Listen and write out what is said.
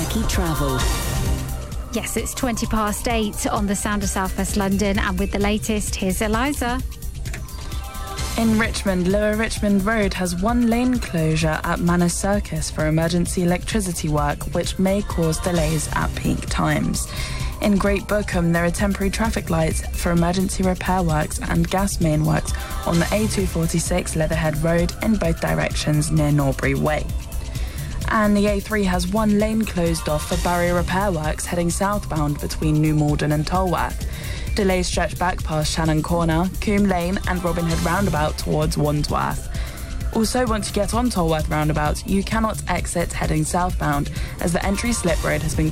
Tricky Travel. Yes, it's 8:20 on the Sound of South West London, and with the latest, here's Eliza. In Richmond, Lower Richmond Road has one lane closure at Manor Circus for emergency electricity work, which may cause delays at peak times. In Great Bookham, there are temporary traffic lights for emergency repair works and gas main works on the A246 Leatherhead Road in both directions near Norbury Way. And the A3 has one lane closed off for barrier repair works heading southbound between New Malden and Tolworth. Delays stretch back past Shannon Corner, Coombe Lane and Robin Hood Roundabout towards Wandsworth. Also, once you get on Tolworth Roundabout, you cannot exit heading southbound as the entry slip road has been